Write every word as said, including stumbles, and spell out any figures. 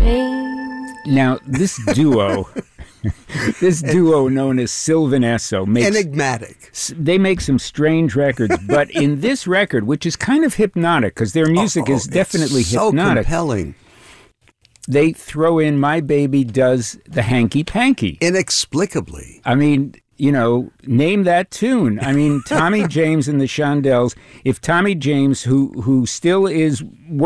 Now, this duo, this duo known as Sylvan Esso, makes, enigmatic. They make some strange records, but in this record, which is kind of hypnotic, because their music oh, oh, is definitely it's so hypnotic. compelling. They throw in "My Baby Does the Hanky Panky." Inexplicably. I mean, you know, name that tune. I mean, Tommy James and the Shondells. If Tommy James, who who still is